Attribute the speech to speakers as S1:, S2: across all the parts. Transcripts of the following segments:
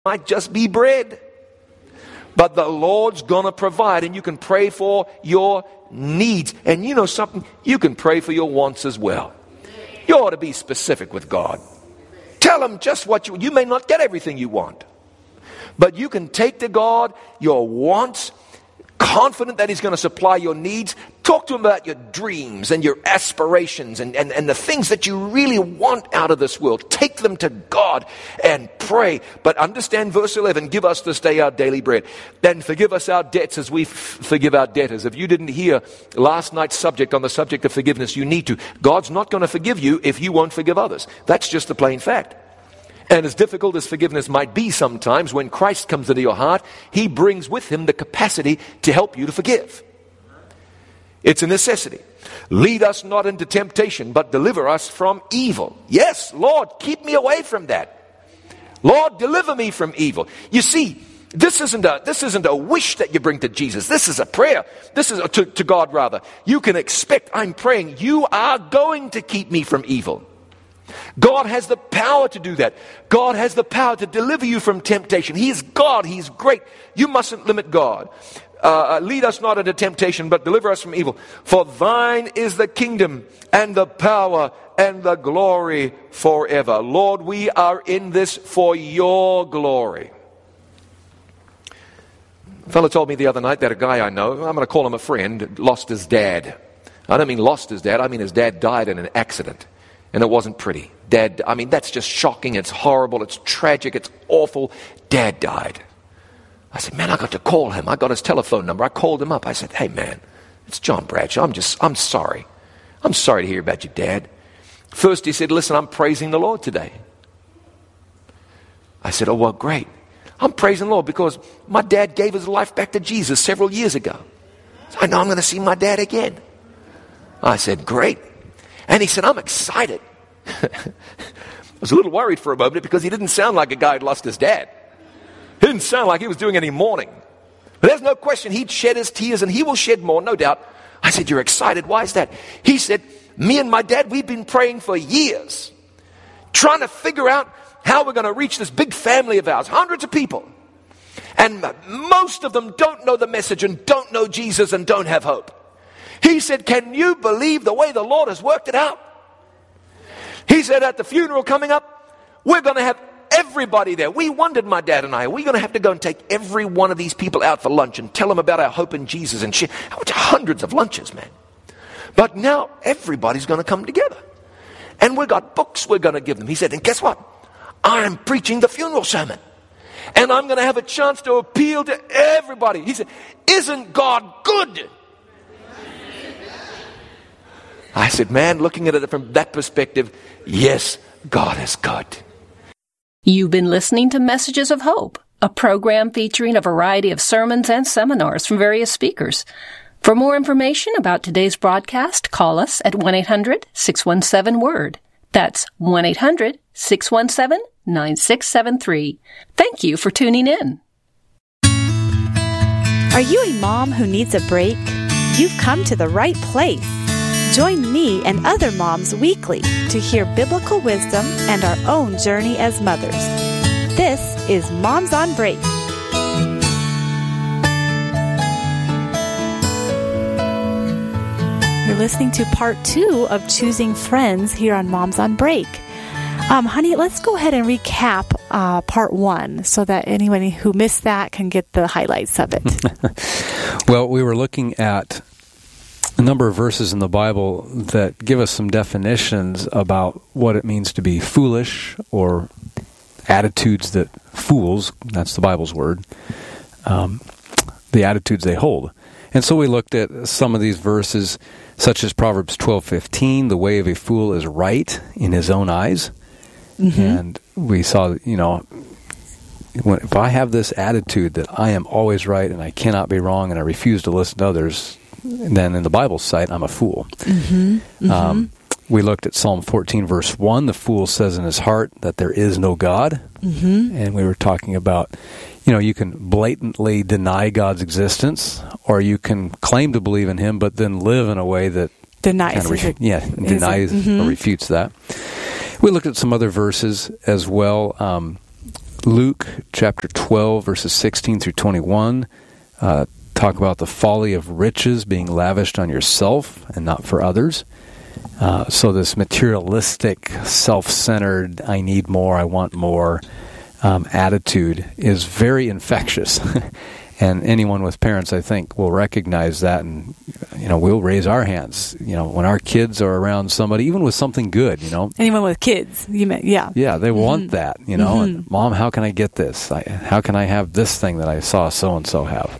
S1: might just be bread. But the Lord's going to provide, and you can pray for your needs. And you know something? You can pray for your wants as well. You ought to be specific with God. Tell Him just what you may not get everything you want. But you can take to God your wants, confident that He's going to supply your needs. Talk to Him about your dreams and your aspirations and the things that you really want out of this world. Take them to God and pray. But understand verse 11, give us this day our daily bread. Then forgive us our debts as we forgive our debtors. If you didn't hear last night's subject on the subject of forgiveness, you need to. God's not going to forgive you if you won't forgive others. That's just the plain fact. And as difficult as forgiveness might be sometimes, when Christ comes into your heart, He brings with Him the capacity to help you to forgive. It's a necessity. Lead us not into temptation, but deliver us from evil. Yes, Lord, keep me away from that. Lord, deliver me from evil. You see, this isn't a wish that you bring to Jesus. This is a prayer. This is to God rather. You can expect, I'm praying, you are going to keep me from evil. God has the power to do that. God has the power to deliver you from temptation. He is God. He's great. You mustn't limit God. Lead us not into temptation, but deliver us from evil. For thine is the kingdom and the power and the glory forever. Lord, we are in this for your glory. A fellow told me the other night that a guy I know, I'm going to call him a friend, lost his dad. I don't mean lost his dad. I mean his dad died in an accident. And it wasn't pretty. Dad, I mean, that's just shocking. It's horrible. It's tragic. It's awful. Dad died. I said, man, I got to call him. I got his telephone number. I called him up. I said, hey, man, it's John Bradshaw. I'm sorry. I'm sorry to hear about your dad. First, he said, listen, I'm praising the Lord today. I said, oh, well, great. I'm praising the Lord because my dad gave his life back to Jesus several years ago. So I know I'm going to see my dad again. I said, great. And he said, I'm excited. I was a little worried for a moment because he didn't sound like a guy who'd lost his dad. He didn't sound like he was doing any mourning. But there's no question he'd shed his tears, and he will shed more, no doubt. I said, you're excited. Why is that? He said, me and my dad, we've been praying for years, trying to figure out how we're going to reach this big family of ours, hundreds of people. And most of them don't know the message and don't know Jesus and don't have hope. He said, can you believe the way the Lord has worked it out? He said, at the funeral coming up, we're going to have everybody there. We wondered, my dad and I, we're going to have to go and take every one of these people out for lunch and tell them about our hope in Jesus and share. Hundreds of lunches, man. But now everybody's going to come together. And we've got books we're going to give them. He said, and guess what? I'm preaching the funeral sermon. And I'm going to have a chance to appeal to everybody. He said, isn't God good? I said, man, looking at it from that perspective, yes, God is good.
S2: You've been listening to Messages of Hope, a program featuring a variety of sermons and seminars from various speakers. For more information about today's broadcast, call us at 1-800-617-WORD. That's 1-800-617-9673. Thank you for tuning in.
S3: Are you a mom who needs a break? You've come to the right place. Join me and other moms weekly to hear biblical wisdom and our own journey as mothers. This is Moms on Break. You're listening to part 2 of Choosing Friends here on Moms on Break. Honey, let's go ahead and recap part 1 so that anyone who missed that can get the highlights of it.
S4: Well, we were looking at a number of verses in the Bible that give us some definitions about what it means to be foolish, or attitudes that fools, that's the Bible's word, the attitudes they hold. And so we looked at some of these verses, such as Proverbs 12:15, the way of a fool is right in his own eyes. Mm-hmm. And we saw, if I have this attitude that I am always right and I cannot be wrong and I refuse to listen to others, then in the Bible's sight, I'm a fool. Mm-hmm. Mm-hmm. We looked at Psalm 14, verse 1. The fool says in his heart that there is no God. Mm-hmm. And we were talking about, you can blatantly deny God's existence, or you can claim to believe in Him, but then live in a way that denies or refutes that. We looked at some other verses as well. Luke chapter 12, verses 16 through 21, talk about the folly of riches being lavished on yourself and not for others. So this materialistic, self-centered, I need more, I want more attitude is very infectious. And anyone with parents, I think, will recognize that, and we'll raise our hands. When our kids are around somebody, even with something good,
S3: Anyone with kids, you meant, yeah.
S4: Yeah, they want that, And, Mom, how can I get this? How can I have this thing that I saw so-and-so have?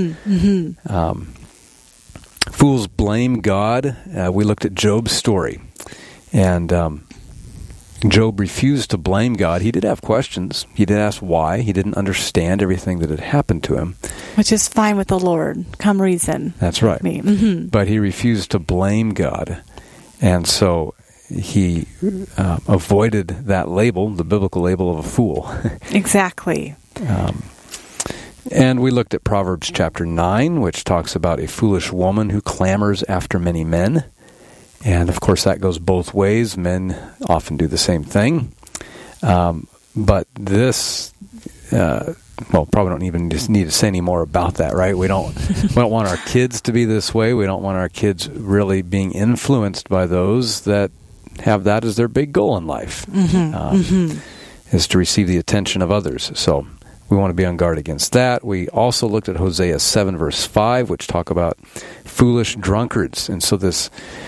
S4: Fools blame God. We looked at Job's story, and Job refused to blame God. He did have questions. He did ask why. He didn't understand everything that had happened to him.
S3: Which is fine with the Lord. Come reason.
S4: That's right. But he refused to blame God. And so he avoided that label, the biblical label of a fool.
S3: Exactly.
S4: And we looked at Proverbs chapter 9, which talks about a foolish woman who clamors after many men. And, of course, that goes both ways. Men often do the same thing. But this, probably don't even just need to say any more about that, right? We don't want our kids to be this way. We don't want our kids really being influenced by those that have that as their big goal in life, is to receive the attention of others. So we want to be on guard against that. We also looked at Hosea 7, verse 5, which talk about foolish drunkards. And so this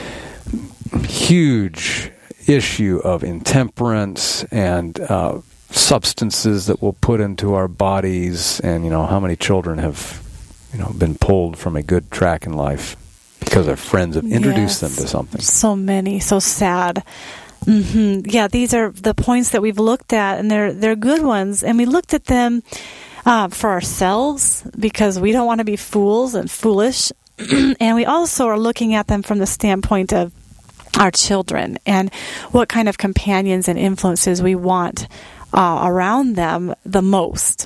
S4: huge issue of intemperance and substances that we'll put into our bodies, and how many children have been pulled from a good track in life because their friends have introduced them to something. So many,
S3: so sad. Yeah, these are the points that we've looked at, and they're good ones, and we looked at them for ourselves because we don't want to be fools and foolish, and we also are looking at them from the standpoint of our children and what kind of companions and influences we want around them the most.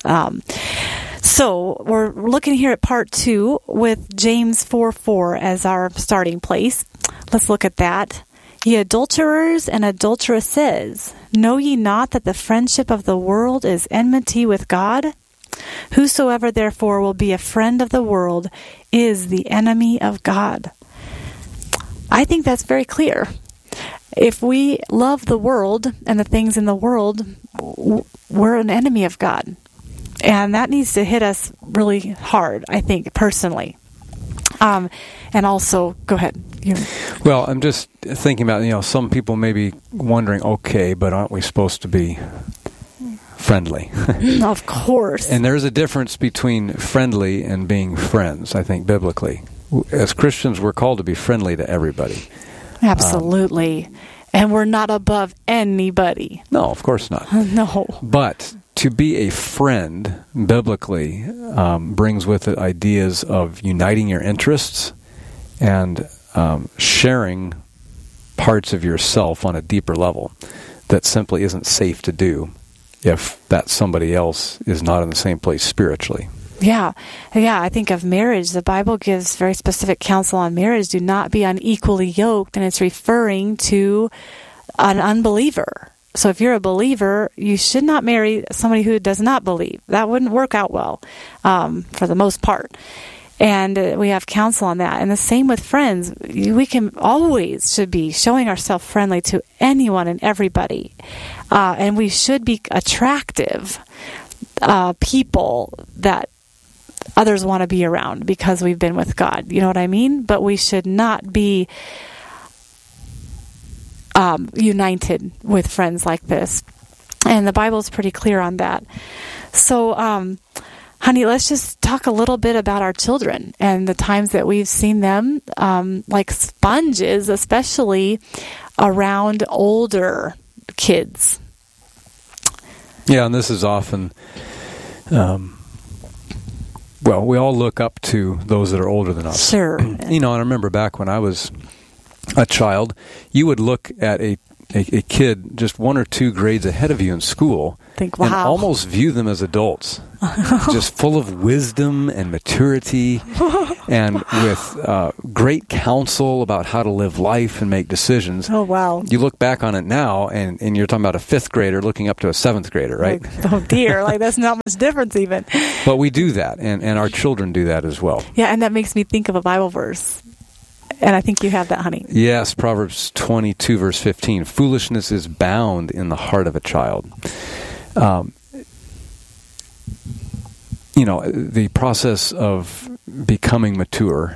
S3: So we're looking here at part 2 with James 4:4 as our starting place. Let's look at that. Ye adulterers and adulteresses, know ye not that the friendship of the world is enmity with God? Whosoever therefore will be a friend of the world is the enemy of God. I think that's very clear. If we love the world and the things in the world, we're an enemy of God. And that needs to hit us really hard, I think, personally. And also, go ahead.
S4: Well, I'm just thinking about, some people may be wondering, okay, but aren't we supposed to be friendly?
S3: Of course.
S4: And there's a difference between friendly and being friends, I think, biblically. As Christians, we're called to be friendly to everybody.
S3: Absolutely. And we're not above anybody.
S4: No, of course not.
S3: No.
S4: But to be a friend, biblically, brings with it ideas of uniting your interests and sharing parts of yourself on a deeper level that simply isn't safe to do if that somebody else is not in the same place spiritually.
S3: Yeah, I think of marriage. The Bible gives very specific counsel on marriage. Do not be unequally yoked, and it's referring to an unbeliever. So if you're a believer, you should not marry somebody who does not believe. That wouldn't work out well for the most part. And we have counsel on that. And the same with friends. We should be showing ourselves friendly to anyone and everybody. And we should be attractive people that others want to be around because we've been with God. You know what I mean? But we should not be united with friends like this. And the Bible is pretty clear on that. So, honey, let's just talk a little bit about our children and the times that we've seen them like sponges, especially around older kids.
S4: Yeah, and this is often... Well, we all look up to those that are older than us.
S3: Sure.
S4: And I remember back when I was a child, you would look at a a kid just 1 or 2 grades ahead of you in school
S3: Think, wow.
S4: and almost view them as adults, just full of wisdom and maturity and with great counsel about how to live life and make decisions.
S3: Oh, wow.
S4: You look back on it now, and you're talking about a 5th grader looking up to a 7th grader, right?
S3: Oh, dear. That's not much difference even.
S4: But we do that, and our children do that as well.
S3: Yeah, and that makes me think of a Bible verse. And I think you have that, honey. Yes,
S4: Proverbs 22, verse 15. Foolishness is bound in the heart of a child. The process of becoming mature,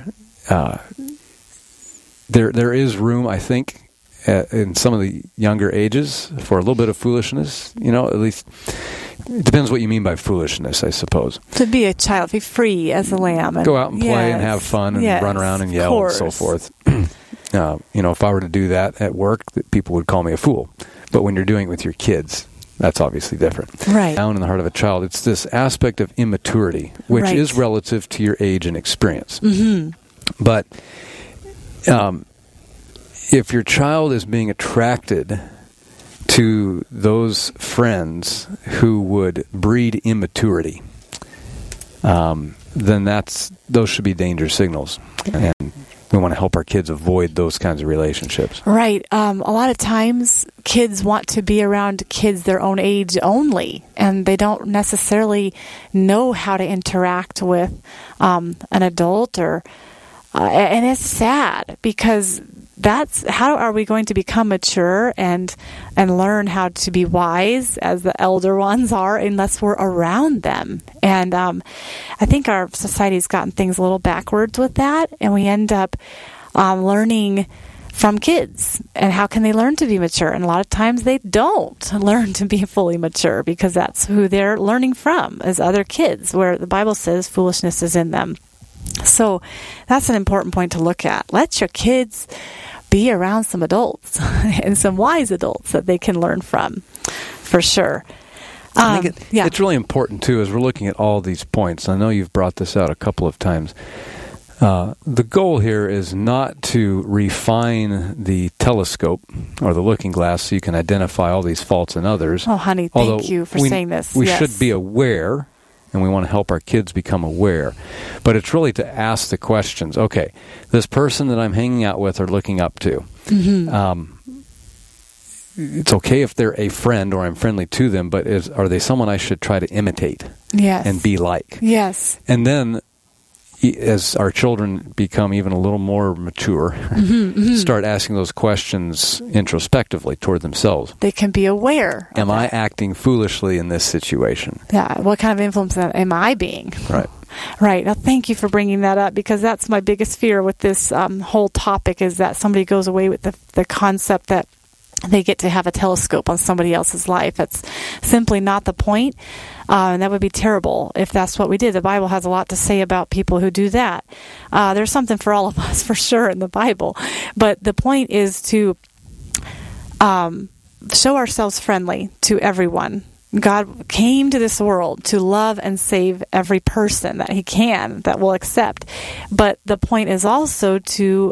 S4: there is room, I think, in some of the younger ages for a little bit of foolishness. At least it depends what you mean by foolishness, I suppose.
S3: To be a child, be free as a lamb. And
S4: go out and play and have fun and run around and yell and so forth. If I were to do that at work, people would call me a fool. But when you're doing it with your kids, that's obviously different.
S3: Right.
S4: Down in the heart of a child, it's this aspect of immaturity, which is relative to your age and experience.
S3: Mm-hmm.
S4: But if your child is being attracted to those friends who would breed immaturity, then those should be danger signals. And we want to help our kids avoid those kinds of relationships.
S3: Right. A lot of times kids want to be around kids their own age only, and they don't necessarily know how to interact with an adult, and it's sad because that's how are we going to become mature and learn how to be wise as the elder ones are unless we're around them. And I think our society's gotten things a little backwards with that, and we end up learning from kids. And how can they learn to be mature? And a lot of times they don't learn to be fully mature because that's who they're learning from, as other kids, where the Bible says foolishness is in them. So that's an important point to look at. Let your kids be around some adults and some wise adults that they can learn from, for sure.
S4: I think it's really important, too, as we're looking at all these points. I know you've brought this out a couple of times. The goal here is not to refine the telescope or the looking glass so you can identify all these faults in others.
S3: Oh, honey, thank you for saying this.
S4: We should be aware, and we want to help our kids become aware. But it's really to ask the questions. Okay, this person that I'm hanging out with or looking up to, it's okay if they're a friend or I'm friendly to them, but are they someone I should try to imitate and be like?
S3: Yes.
S4: And then as our children become even a little more mature, start asking those questions introspectively toward themselves.
S3: They can be aware.
S4: Am I acting foolishly in this situation?
S3: Yeah. What kind of influence am I being?
S4: Right.
S3: Right. Now, thank you for bringing that up, because that's my biggest fear with this whole topic, is that somebody goes away with the concept that they get to have a telescope on somebody else's life. That's simply not the point. And that would be terrible if that's what we did. The Bible has a lot to say about people who do that. There's something for all of us, for sure, in the Bible. But the point is to show ourselves friendly to everyone. God came to this world to love and save every person that He can, that will accept. But the point is also to,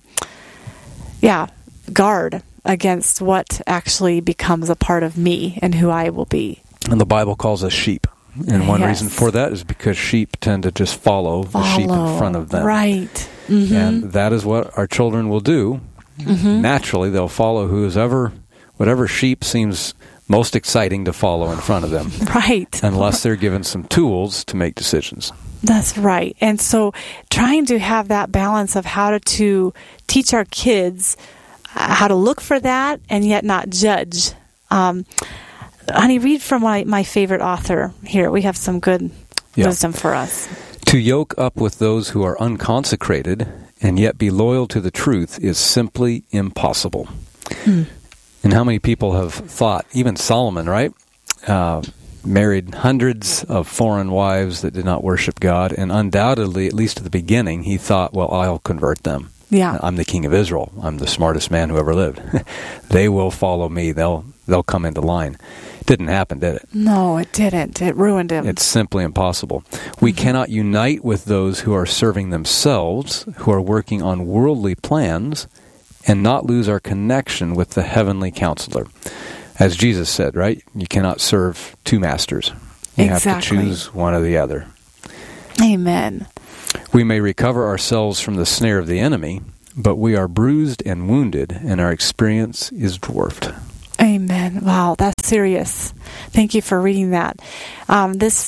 S3: guard against what actually becomes a part of me and who I will be.
S4: And the Bible calls us sheep. And one reason for that is because sheep tend to just follow the sheep in front of them.
S3: Right. Mm-hmm.
S4: And that is what our children will do. Mm-hmm. Naturally, they'll follow whatever sheep seems most exciting to follow in front of them.
S3: Right.
S4: Unless they're given some tools to make decisions.
S3: That's right. And so trying to have that balance of how to teach our kids how to look for that and yet not judge. Honey, read from my favorite author here. We have some good wisdom for us.
S4: To yoke up with those who are unconsecrated and yet be loyal to the truth is simply impossible. And how many people have thought, even Solomon, right? Married hundreds of foreign wives that did not worship God, and undoubtedly, at least at the beginning, he thought, well, I'll convert them.
S3: Yeah.
S4: I'm the king of Israel. I'm the smartest man who ever lived. They will follow me. They'll come into line. It didn't happen, did it?
S3: No, it didn't. It ruined him.
S4: It's simply impossible. We cannot unite with those who are serving themselves, who are working on worldly plans, and not lose our connection with the heavenly counselor. As Jesus said, right? You cannot serve two masters. You have to choose one or the other.
S3: Amen.
S4: We may recover ourselves from the snare of the enemy, but we are bruised and wounded, and our experience is dwarfed.
S3: Amen. Wow, that's serious. Thank you for reading that. This